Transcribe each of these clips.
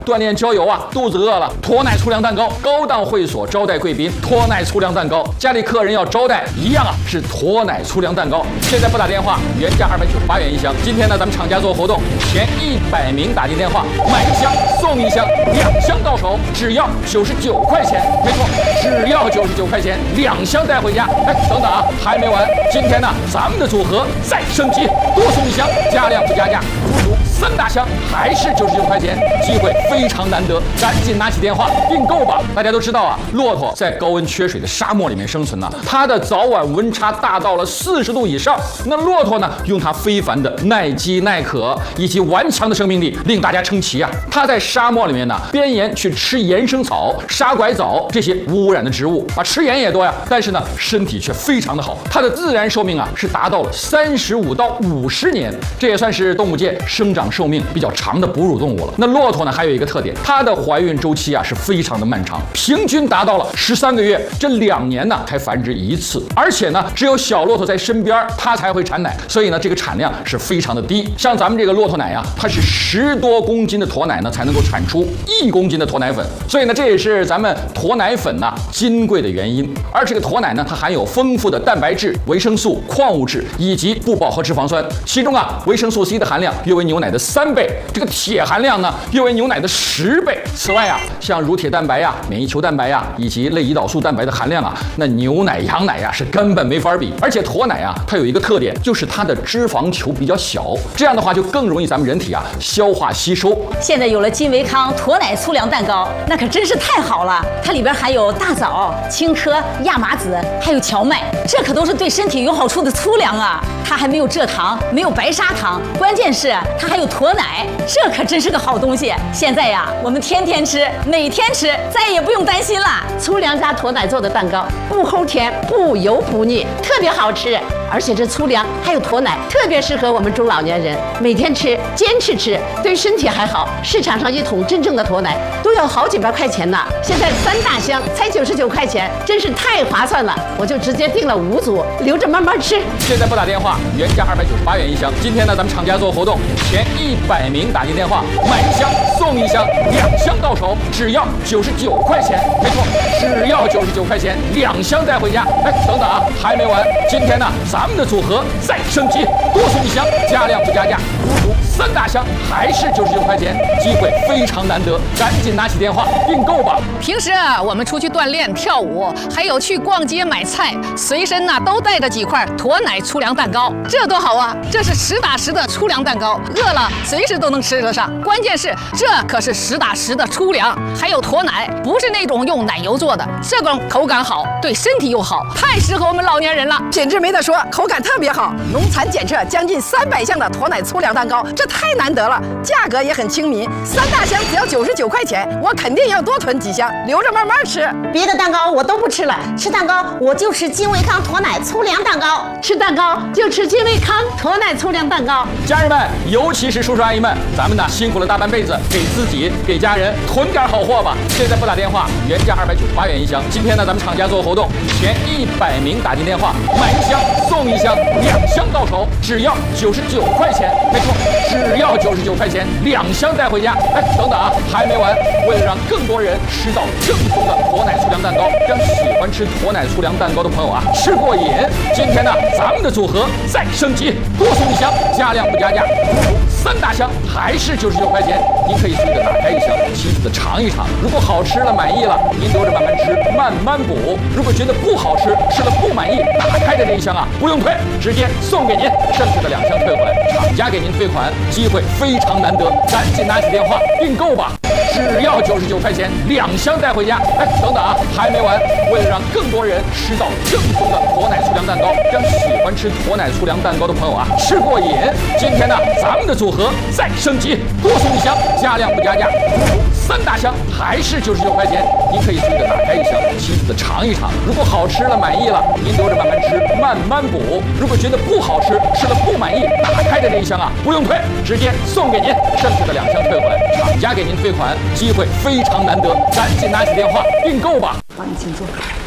锻炼交友啊，肚子饿了，驼奶粗粮蛋糕；高档会所招待贵宾，驼奶粗粮蛋糕；家里客人要招待，一样啊，是驼奶粗粮蛋糕。现在不打电话，原价298元一箱。今天呢，咱们厂家做活动，前100名打进电话，买1箱送1箱，2箱到手，只要99块钱。没错，只要99块钱，2箱带回家。哎，等等啊，还没完！今天呢，咱们的组合再升级，多送1箱，加量不加价，足足3大箱，还是99块钱，机会非常难得，赶紧拿起电话订购吧！大家都知道啊，骆驼在高温缺水的沙漠里面生存呢，它的早晚温差大到了40度以上。那骆驼呢，用它非凡的耐饥耐渴以及顽强的生命力，令大家称奇啊！它在沙漠里面呢，边沿去吃岩生草、沙拐枣这些无污染的植物啊，吃盐也多呀，但是呢，身体却非常的好。它的自然寿命啊，是达到了35到50年，这也算是动物界生长寿命比较长的哺乳动物了。那骆驼呢，还有一个特点，它的怀孕周期啊是非常的漫长，平均达到了13个月，这2年呢才繁殖1次，而且呢，只有小骆驼在身边，它才会产奶，所以呢，这个产量是非常的低。像咱们这个骆驼奶啊，它是10多公斤的驼奶呢才能够产出1公斤的驼奶粉，所以呢，这也是咱们驼奶粉呐金贵的原因。而这个驼奶呢，它含有丰富的蛋白质、维生素、矿物质以及不饱和脂肪酸，其中啊，维生素 C 的含量约为牛奶的3倍，这个铁含量呢约为牛奶的10倍。此外啊，像乳铁蛋白呀、免疫球蛋白呀以及类胰岛素蛋白的含量啊，那牛奶、羊奶呀是根本没法比。而且驼奶啊，它有一个特点，就是它的脂肪球比较小，这样的话就更容易咱们人体啊消化吸收。 现在有了金维康驼奶粗粮蛋糕，那可真是太好了！它里边含有大枣、青稞、亚麻籽，还有荞麦，这可都是对身体有好处的粗粮啊！它还没有蔗糖，没有白砂糖，关键是它还有驼奶，这可真是个好东西。现在呀，我们天天吃，每天吃，再也不用担心了。 粗粮加驼奶做的蛋糕，不齁甜，不油不腻，特别好吃。而且这粗粮还有驼奶，特别适合我们中老年人每天吃，坚持吃，对身体还好。市场上1桶真正的驼奶都要好几百块钱呢，现在3大箱才99块钱，真是太划算了。我就直接订了5组，留着慢慢吃。 现在不打电话，原价298元一箱。今天呢，咱们厂家做活动，前100名打进电话，买1箱送1箱，2箱到手，只要99块钱。没错，只要99块钱，2箱带回家。哎，等等啊，还没完！今天呢，咱们的组合再升级，多送1箱，加量不加价，足足3大箱，还是99块钱，机会非常难得，赶紧拿起电话订购吧。 平时啊，我们出去锻炼、跳舞，还有去逛街买菜，随身呢都带着几块驼奶粗粮蛋糕，这多好啊！这是实打实的粗粮蛋糕，饿了随时都能吃得上。关键是这可是实打实的粗粮，还有驼奶，不是那种用奶油做的，这种口感好，对身体又好，太适合我们老年人了。 品质没得说，口感特别好，农残检测将近300项的驼奶粗粮蛋糕，这太难得了，价格也很亲民，3大箱只要99块钱，我肯定要多囤几箱，留着慢慢吃。 别的蛋糕我都不吃了，吃蛋糕我就吃金维康驼奶粗粮蛋糕，吃蛋糕就吃金维康驼奶粗粮蛋糕。 家人们，尤其是叔叔阿姨们，咱们呢辛苦了大半辈子，给自己给家人囤点好货吧。现在不打电话，原价298元一箱。今天呢，咱们厂家做活动，前100名打进电话，买1箱送1箱，2箱到手，只要99块钱。没错，只要99块钱，2箱带回家。哎，等等啊，还没完！为了让更多人吃到正宗的驼奶粗粮蛋糕，让喜欢吃驼奶粗粮蛋糕的朋友啊吃过瘾，今天呢，咱们的组合再升级，多送1箱，加量不加价，足足3大箱，还是99块钱。您可以随着打开1箱，细细的尝一尝。如果好吃了、满意了，您留着慢慢吃，慢慢补。如果觉得不好吃，吃了不满意，打开的这1箱啊，不用退，直接送给您，剩下的2箱退回来，厂家给您退款，机会非常难得，赶紧拿起电话订购吧。只要99块钱，2箱带回家。哎，等等啊，还没完！为了让更多人吃到正宗的驼奶粗粮蛋糕，让喜欢吃驼奶粗粮蛋糕的朋友啊吃过瘾，今天呢，咱们的组合再升级，多送1箱，加量不加价，足足3大箱，还是99块钱。您可以随着打开1箱，细细的尝一尝。如果好吃了、满意了，您留着慢慢吃，慢慢补。如果觉得不好吃，吃了不满意，打开的这1箱啊，不用退，直接送给您，剩下的2箱退回来，厂家给您退款，机会非常难得，赶紧拿起电话订购吧。 帮你请坐。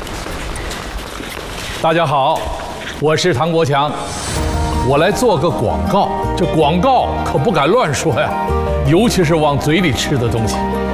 大家好，我是唐国强，我来做个广告，这广告可不敢乱说呀。 尤其是往嘴里吃的东西。